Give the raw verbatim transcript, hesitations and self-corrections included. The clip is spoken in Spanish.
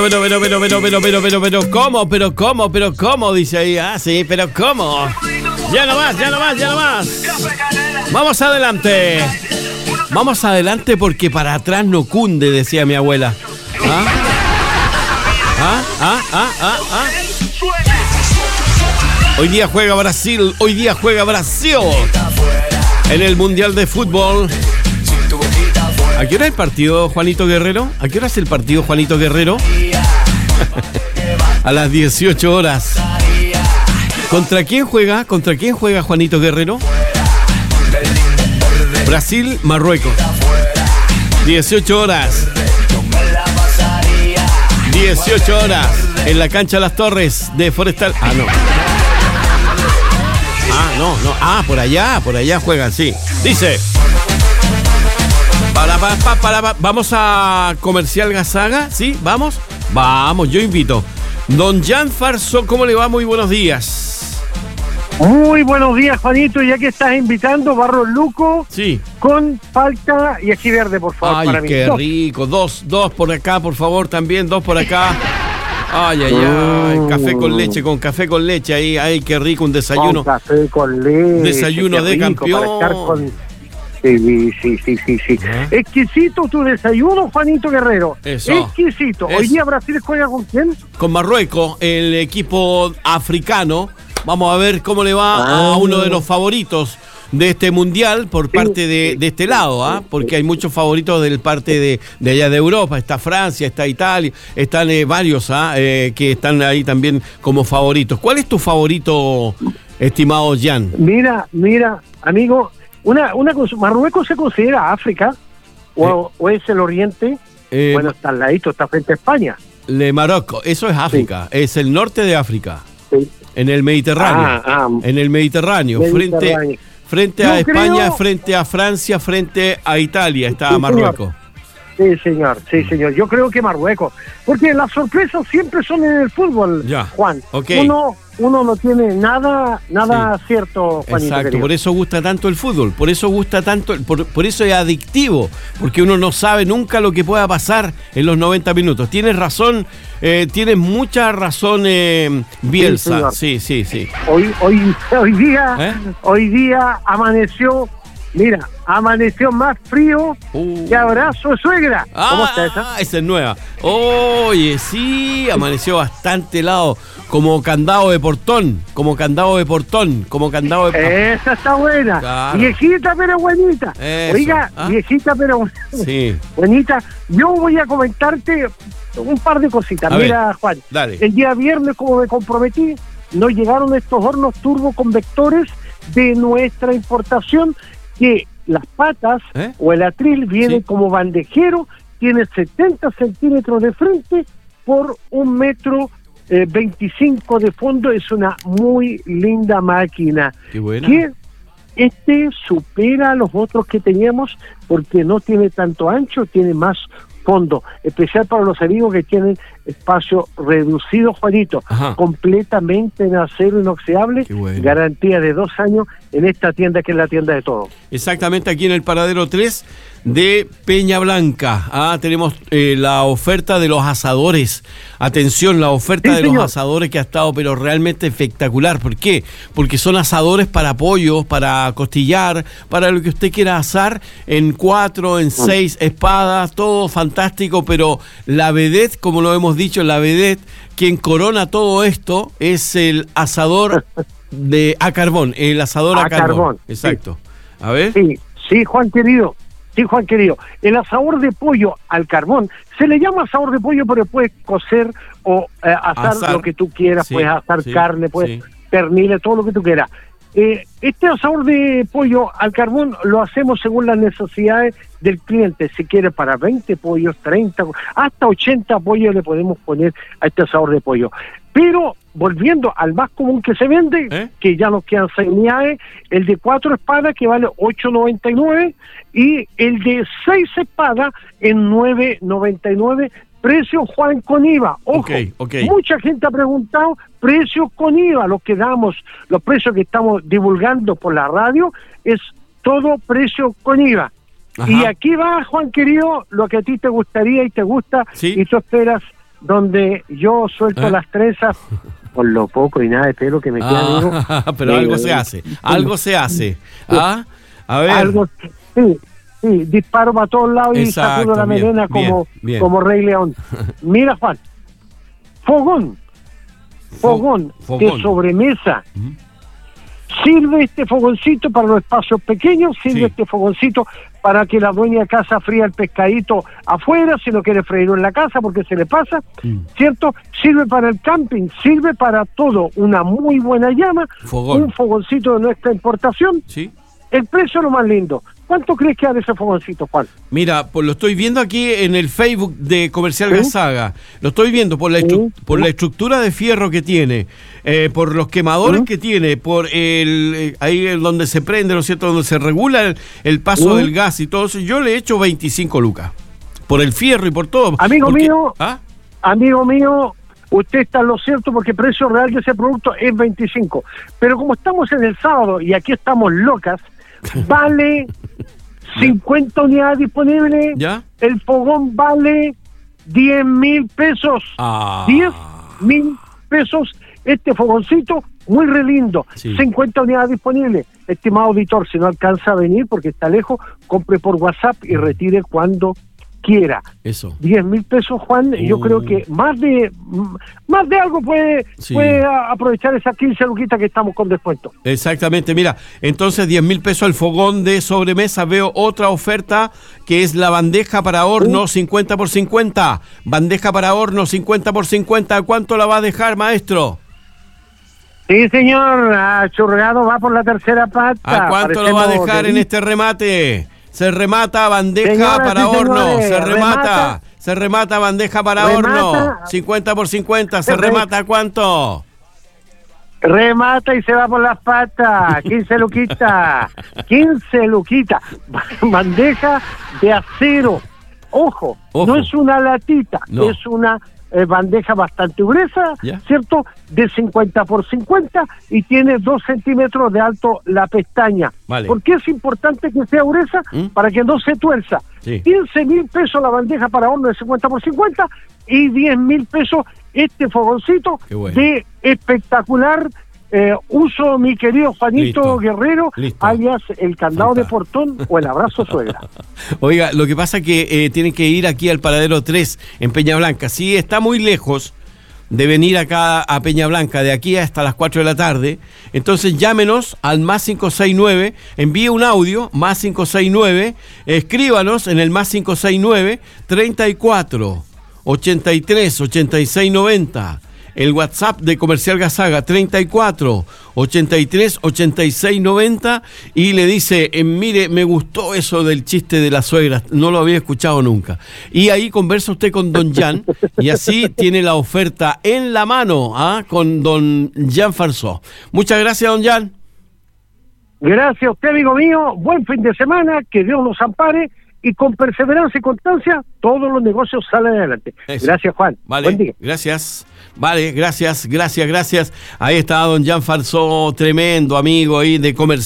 pero, pero, pero, pero, pero, pero, pero, pero, ¿cómo? Pero, ¿cómo? Pero, ¿cómo? Dice ahí, ah, sí, pero, ¿cómo? Ya no más, ya no más, ya no más. Vamos adelante. Vamos adelante porque para atrás no cunde, decía mi abuela. ¿Ah? ¿Ah? ¿Ah? ¿Ah? ¿Ah? ¿Ah? Hoy día juega Brasil, hoy día juega Brasil en el Mundial de Fútbol. ¿A qué hora es el partido, Juanito Guerrero? ¿A qué hora es el partido, Juanito Guerrero? A las dieciocho horas. ¿Contra quién juega? ¿Contra quién juega Juanito Guerrero? Brasil, Marruecos. dieciocho horas. dieciocho horas en la cancha Las Torres de Forestal. Ah, no. Ah, no, no. Ah, por allá, por allá juegan, sí. Dice. Para, para, para, para, vamos a Comercial Gazaga, ¿sí? ¿Vamos? Vamos, yo invito. Don Jan Farso, ¿cómo le va? Muy buenos días. Muy buenos días, Juanito, ya que estás invitando Barros Luco, sí, con palta y ají verde, por favor. Ay, para mí. qué Dos. rico. Dos, dos por acá, por favor, también, dos por acá. Ay, ay, ay, Mm. café con leche, con café con leche ahí, ay, qué rico, un desayuno. Con café con leche. Desayuno qué de rico, campeón. para estar con... Sí, sí, sí, sí, sí. ¿Ah? Exquisito tu desayuno, Juanito Guerrero. Eso. Exquisito. Hoy Eso. día Brasil juega ¿con quién? Con Marruecos, el equipo africano. Vamos a ver cómo le va Ah. a uno de los favoritos de este mundial por Sí, parte de, sí, de este sí, lado, ¿ah? sí, Porque sí. hay muchos favoritos del parte de, de allá de Europa. Está Francia, está Italia, están eh, varios ¿ah? eh, que están ahí también como favoritos. ¿Cuál es tu favorito, estimado Jan? Mira, mira, amigo, una, una cosa, ¿Marruecos se considera África? ¿O, o es el Oriente? Eh, Bueno, está al ladito, está frente a España. Le Marruecos, eso es África, es el norte de África, Sí. en el Mediterráneo, Ah, ah. en el Mediterráneo, Mediterráneo. frente, frente Yo a España, creo- frente a Francia, frente a Italia, está Sí, Marruecos. Sí, señor, sí, señor. Yo creo que Marruecos. Porque las sorpresas siempre son en el fútbol, Ya, Juan. ok. Uno, uno no tiene nada, nada cierto, Juanito. Exacto, querido. por eso gusta tanto el fútbol, por eso gusta tanto, por, por eso es adictivo, porque uno no sabe nunca lo que pueda pasar en los noventa minutos. Tienes razón, eh, tienes mucha razón, eh, Bielsa. Sí, sí, sí. Hoy, hoy, hoy día, ¿Eh? hoy día amaneció, mira, amaneció más frío Uh. que abrazo de suegra. ¿Cómo Ah, está esa? esa es nueva. Oye, sí, amaneció bastante helado, como candado de portón, como candado de portón, como candado de... Esa está buena. Claro. Viejita pero buenita. Eso. Oiga, ¿Ah? viejita pero Sí. buenita. Yo voy a comentarte un par de cositas. A Mira, ver, Juan, dale. el día viernes, como me comprometí, nos llegaron estos hornos turboconvectores de nuestra importación, que las patas ¿Eh? o el atril viene Sí. como bandejero, tiene setenta centímetros de frente por un metro eh, veinticinco de fondo. Es una muy linda máquina. Qué buena. Que este supera a los otros que teníamos porque no tiene tanto ancho, tiene más fondo, especial para los amigos que tienen espacio reducido, Juanito. Ajá. Completamente en acero inoxidable, Qué bueno. garantía de dos años en esta tienda que es la tienda de todo. Exactamente aquí en el paradero tres de Peña Blanca. Ah, tenemos eh, la oferta de los asadores. Atención, la oferta Sí, de señor. los asadores que ha estado pero realmente espectacular. ¿Por qué? Porque son asadores para pollos, para costillar, para lo que usted quiera asar, en cuatro, en seis espadas, todo fantástico, pero la vedette, como lo hemos dicho, la vedette, quien corona todo esto es el asador de a carbón, el asador a, A carbón. carbón, Exacto. A ver. Sí, sí, Juan querido. Sí, Juan querido. El asador de pollo al carbón, se le llama asador de pollo, pero puedes cocer o eh, asar, Asar. lo que tú quieras, Sí, puedes asar sí, carne, puedes sí. perniles, todo lo que tú quieras. Eh, este asador de pollo al carbón lo hacemos según las necesidades del cliente. Si quiere para veinte pollos, treinta, hasta ochenta pollos le podemos poner a este asador de pollo. Pero volviendo al más común que se vende, ¿Eh? que ya nos quedan seis unidades, el de cuatro espadas que vale ocho noventa y nueve y el de seis espadas en nueve noventa y nueve. Precio, Juan, con I V A. Ojo, Ok, ok. mucha gente ha preguntado precios con I V A. Los que damos, los precios que estamos divulgando por la radio, es todo precio con I V A. Ajá. Y aquí va, Juan querido, lo que a ti te gustaría y te gusta, Sí. y tú esperas donde yo suelto ¿Eh? las trenzas por lo poco y nada de pelo que me queda. Ah, amigo. pero Eh, algo se hace, algo se hace. ¿Ah? A ver. Algo, sí, sí, disparo para todos lados y Exacto, sacudo la bien, melena bien, como, bien. como Rey León. Mira, Juan, fogón, fogón, Fo- de fogón. sobremesa. Ujú. Sirve este fogoncito para los espacios pequeños, sirve Sí. este fogoncito para que la dueña de casa fría el pescadito afuera, si no quiere freírlo en la casa porque se le pasa, Mm. ¿cierto? Sirve para el camping, sirve para todo, una muy buena llama, Fogón. un fogoncito de nuestra importación, ¿Sí? el precio es lo más lindo. ¿Cuánto crees que vale ese fogoncito, Juan? Mira, pues lo estoy viendo aquí en el Facebook de Comercial ¿Sí? Gasaga. Lo estoy viendo por la, estru- ¿Sí? por ¿Sí? la estructura de fierro que tiene, eh, por los quemadores ¿Sí? que tiene, por el eh, ahí es donde se prende, ¿no es cierto? Donde se regula el, el paso ¿Sí? del gas y todo eso. Yo le he hecho veinticinco lucas. Por el fierro y por todo. Amigo Porque- mío, ¿Ah? Amigo mío, usted está en lo cierto porque el precio real de ese producto es veinticinco. Pero como estamos en el sábado y aquí estamos locas, vale cincuenta unidades disponibles. ¿Ya? El fogón vale diez mil pesos. Ah. diez mil pesos. Este fogoncito, muy re lindo. Sí. cincuenta unidades disponibles. Estimado auditor, si no alcanza a venir porque está lejos, compre por WhatsApp y retire cuando quiera. Eso. diez mil pesos, Juan, yo Uh. creo que más de más de algo puede, Sí. puede a- aprovechar esas quince luquitas que estamos con descuento. Exactamente, mira, entonces diez mil pesos el fogón de sobremesa. Veo otra oferta que es la bandeja para horno Uh. cincuenta por cincuenta. Bandeja para horno cincuenta por cincuenta. ¿Cuánto la va a dejar, maestro? Sí, señor, ah, Churrado va por la tercera pata. ¿A cuánto lo va a dejar en este remate? Se remata bandeja Señoras para y horno, señores, se remata, remata. se remata bandeja para Remata. horno, cincuenta por cincuenta, ¿se Re- remata cuánto? Remata y se va por las patas. quince luquitas. quince luquitas. Bandeja de acero. Ojo, Ojo. no es una latita, No. es una eh, bandeja bastante gruesa, ¿Ya? ¿cierto? De cincuenta por cincuenta y tiene dos centímetros de alto la pestaña. Vale. ¿Por qué es importante que sea gruesa? ¿Mm? Para que no se tuerza. Sí. quince mil pesos la bandeja para horno de cincuenta por cincuenta y diez mil pesos este fogoncito Qué bueno. de espectacular eh, uso, mi querido Juanito Listo. Guerrero, Listo. alias el candado Fanta. de portón o el abrazo suegra. Oiga, lo que pasa es que eh, tienen que ir aquí al paradero tres en Peña Blanca. Sí, está muy lejos de venir acá a Peña Blanca, de aquí hasta las cuatro de la tarde. Entonces llámenos al más cinco seis nueve, envíe un audio, más cinco seis nueve, escríbanos en el más cinco seis nueve, treinta y cuatro, ochenta y tres, ochenta y seis, noventa. El WhatsApp de Comercial Gasaga, treinta y cuatro, ochenta y tres, ochenta y seis, noventa, y le dice, eh, mire, me gustó eso del chiste de la suegra, no lo había escuchado nunca. Y ahí conversa usted con don Jan, y así tiene la oferta en la mano, ¿ah? Con don Jan Farsó. Muchas gracias, don Jan. Gracias a usted, amigo mío. Buen fin de semana, que Dios nos ampare y con perseverancia y constancia todos los negocios salen adelante. Eso. Gracias, Juan. Vale, Buen día. gracias. Vale, gracias, gracias, gracias. Ahí está don Jan Farsó, tremendo amigo ahí de Comercial.